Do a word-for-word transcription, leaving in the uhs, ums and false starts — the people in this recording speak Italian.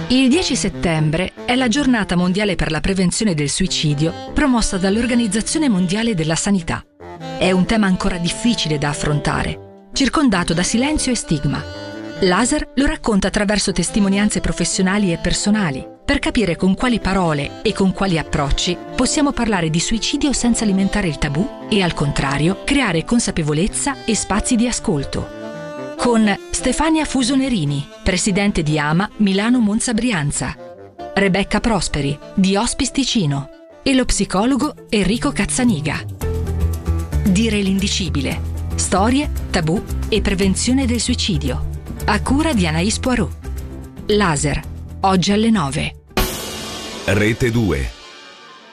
Il dieci settembre è la giornata mondiale per la prevenzione del suicidio promossa dall'Organizzazione Mondiale della Sanità. È un tema ancora difficile da affrontare, circondato da silenzio e stigma. Laser lo racconta attraverso testimonianze professionali e personali, per capire con quali parole e con quali approcci possiamo parlare di suicidio senza alimentare il tabù e, al contrario, creare consapevolezza e spazi di ascolto. Con Stefania Fusonerini, presidente di AMA Milano Monza Brianza, Rebecca Prosperi, di Hospice Ticino, e lo psicologo Enrico Cazzaniga. Dire l'indicibile. Storie, tabù e prevenzione del suicidio. A cura di Anaïs Poirot. Laser, oggi alle nove. Rete due.